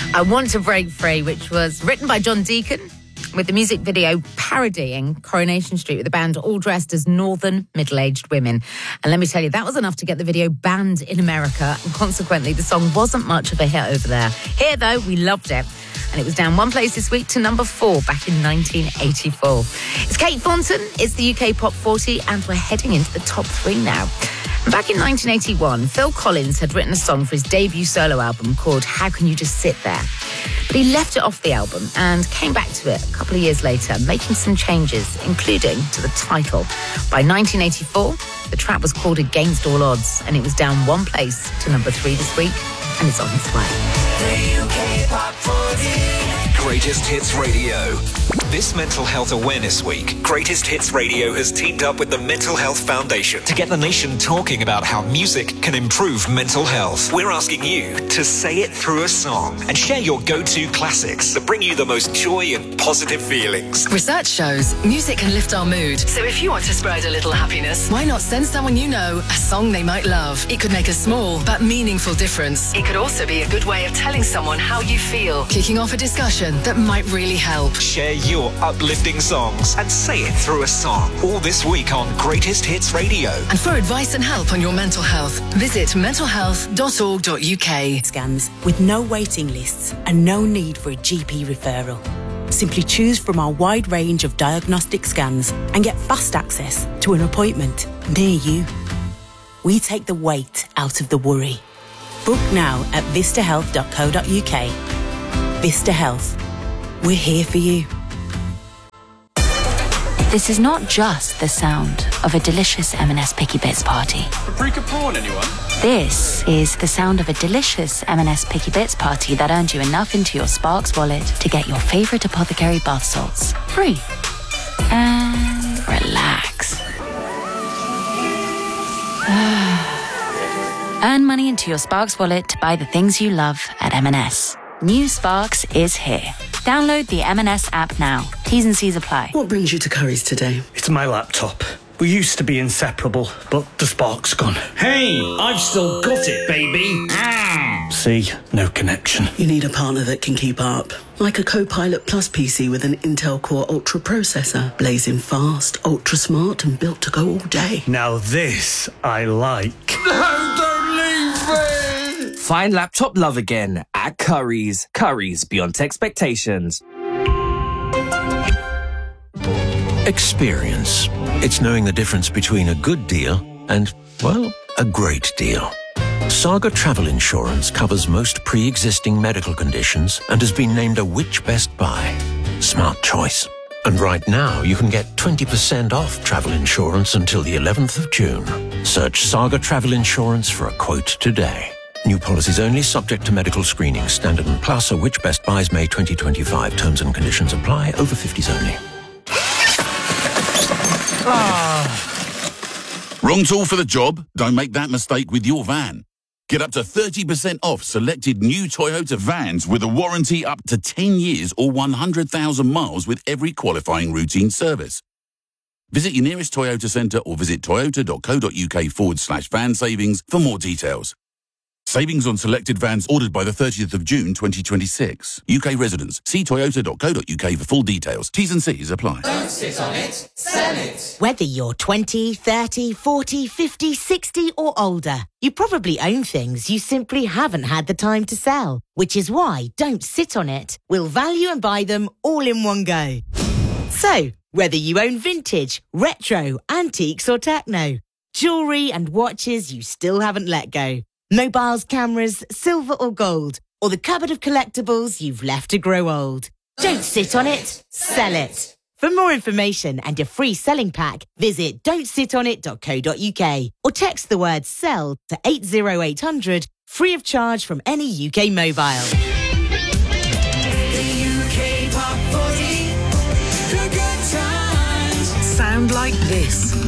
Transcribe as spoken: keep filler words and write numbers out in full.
I Want to Break Free, which was written by John Deacon, with the music video parodying Coronation Street with the band all dressed as northern middle-aged women. And let me tell you, that was enough to get the video banned in America, and consequently the song wasn't much of a hit over there. Here, though, we loved it. And it was down one place this week to number four back in nineteen eighty-four. It's Kate Thornton, it's the U K Pop forty, and we're heading into the top three now. Back in nineteen eighty-one, Phil Collins had written a song for his debut solo album called How Can You Just Sit There? But he left it off the album and came back to it a couple of years later, making some changes, including to the title. By nineteen eighty-four, the track was called Against All Odds, and it was down one place to number three this week, and it's on its way. The U K Pop forty. Greatest Hits Radio. This Mental Health Awareness Week, Greatest Hits Radio has teamed up with the Mental Health Foundation to get the nation talking about how music can improve mental health. We're asking you to say it through a song and share your go-to classics that bring you the most joy and positive feelings. Research shows music can lift our mood. So if you want to spread a little happiness, why not send someone you know a song they might love? It could make a small but meaningful difference. It could also be a good way of telling someone how you feel, kicking off a discussion that might really help. Share your uplifting songs and say it through a song. All this week on Greatest Hits Radio. And for advice and help on your mental health, visit mental health dot org dot U K. Scans with no waiting lists and no need for a G P referral. Simply choose from our wide range of diagnostic scans and get fast access to an appointment near you. We take the weight out of the worry. Book now at vista health dot co dot U K. Vista Health. We're here for you. This is not just the sound of a delicious M and S Picky Bits party. Paprika prawn, anyone? This is the sound of a delicious M and S Picky Bits party that earned you enough into your Sparks wallet to get your favourite apothecary bath salts free. And relax. Earn money into your Sparks wallet to buy the things you love at M and S. New Sparks is here. Download the M and S app now. T's and C's apply. What brings you to Curry's today? It's my laptop. We used to be inseparable, but the spark's gone. Hey, I've still got it, baby. Mm. See, no connection. You need a partner that can keep up. Like a Copilot Plus P C with an Intel Core Ultra processor. Blazing fast, ultra smart, and built to go all day. Now this I like. No, don't leave me! Find laptop love again at Curry's. Curry's, beyond expectations. Experience. It's knowing the difference between a good deal and, well, a great deal. Saga Travel Insurance covers most pre-existing medical conditions and has been named a Which Best Buy. Smart choice. And right now, you can get twenty percent off travel insurance until the eleventh of June. Search Saga Travel Insurance for a quote today. New policies only, subject to medical screening. Standard and Plus, or Which Best Buys May twenty twenty-five. Terms and conditions apply. Over fifties only. Ah. Wrong tool for the job? Don't make that mistake with your van. Get up to thirty percent off selected new Toyota vans with a warranty up to ten years or one hundred thousand miles with every qualifying routine service. Visit your nearest Toyota centre or visit toyota dot co dot U K forward slash van savings for more details. Savings on selected vans ordered by the thirtieth of June twenty twenty-six. U K residents, see toyota dot co dot U K for full details. T's and C's apply. Don't sit on it, sell it. Whether you're twenty, thirty, forty, fifty, sixty or older, you probably own things you simply haven't had the time to sell. Which is why Don't Sit on It will value and buy them all in one go. So, whether you own vintage, retro, antiques or techno, jewellery and watches you still haven't let go, mobiles, cameras, silver or gold, or the cupboard of collectibles you've left to grow old. Don't sit on it, sell it. For more information and a free selling pack, visit don't sit on it dot co dot U K or text the word SELL to eight zero eight hundred, free of charge from any U K mobile. The U K Pop forty, the good times. Sound like this.